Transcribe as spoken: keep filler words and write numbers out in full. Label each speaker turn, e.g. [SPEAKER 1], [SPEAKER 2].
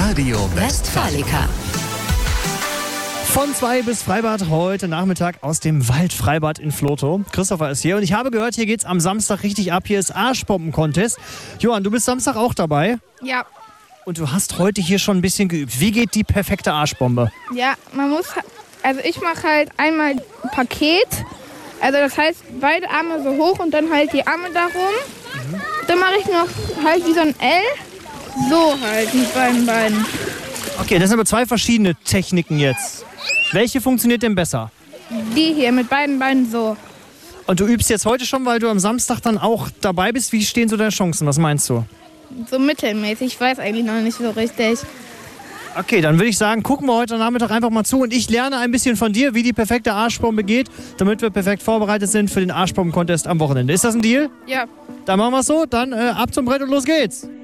[SPEAKER 1] Radio Westfalica.
[SPEAKER 2] Von zwei bis Freibad heute Nachmittag aus dem Waldfreibad in Vlotho. Christopher ist hier und ich habe gehört, hier geht's am Samstag richtig ab. Hier ist Arschbomben-Contest. Johann, du bist Samstag auch dabei?
[SPEAKER 3] Ja.
[SPEAKER 2] Und du hast heute hier schon ein bisschen geübt. Wie geht die perfekte Arschbombe?
[SPEAKER 3] Ja, man muss, also ich mache halt einmal ein Paket. Also das heißt, beide Arme so hoch und dann halt die Arme darum. Mhm. Dann mache ich noch halt wie so ein L. So halt mit beiden Beinen.
[SPEAKER 2] Okay, das sind aber zwei verschiedene Techniken jetzt. Welche funktioniert denn besser?
[SPEAKER 3] Die hier mit beiden Beinen so.
[SPEAKER 2] Und du übst jetzt heute schon, weil du am Samstag dann auch dabei bist. Wie stehen so deine Chancen? Was meinst du?
[SPEAKER 3] So mittelmäßig. Ich weiß eigentlich noch nicht so richtig.
[SPEAKER 2] Okay, dann würde ich sagen, gucken wir heute Nachmittag einfach mal zu und ich lerne ein bisschen von dir, wie die perfekte Arschbombe geht, damit wir perfekt vorbereitet sind für den Arschbomben-Contest am Wochenende. Ist das ein Deal?
[SPEAKER 3] Ja.
[SPEAKER 2] Dann machen wir es so, dann äh, ab zum Brett und los geht's.